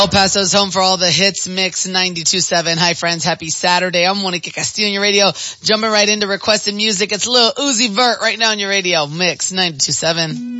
El Paso's home for all the hits, Mix 92.7. Hi friends, happy Saturday. I'm Monica Castillo on your radio, jumping right into requested music. It's Lil Uzi Vert right now on your radio, Mix 92.7.